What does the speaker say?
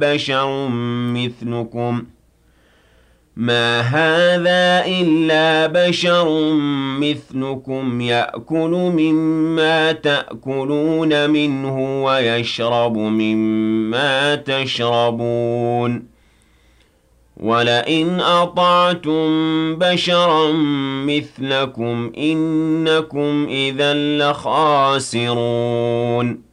بشر مثلكم ما هذا إلا بشر مثلكم يأكل مما تأكلون منه ويشرب مما تشربون ولئن أطعتم بشرا مثلكم إنكم إذا لخاسرون